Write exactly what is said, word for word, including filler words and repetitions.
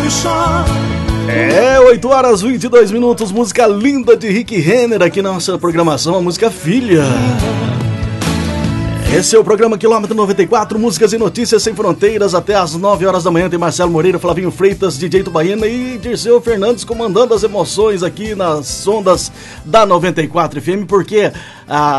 É, oito horas e vinte e dois minutos, música linda de Rick Renner aqui na nossa programação, a música Filha. Esse é o programa Quilômetro noventa e quatro, músicas e notícias sem fronteiras, até às nove horas da manhã. Tem Marcelo Moreira, Flavinho Freitas, D J Tubaína e Dirceu Fernandes comandando as emoções aqui nas ondas da noventa e quatro F M, porque a